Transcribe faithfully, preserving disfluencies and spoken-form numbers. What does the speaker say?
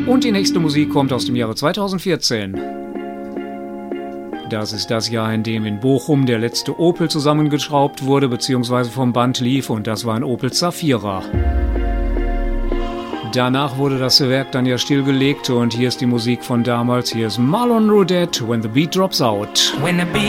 Und die nächste Musik kommt aus dem Jahre zweitausendvierzehn. Das ist das Jahr, in dem in Bochum der letzte Opel zusammengeschraubt wurde bzw. vom Band lief, und das war ein Opel Zafira. Danach wurde das Werk dann ja stillgelegt und hier ist die Musik von damals. Hier ist Marlon Roudette, When the Beat Drops Out. When the beat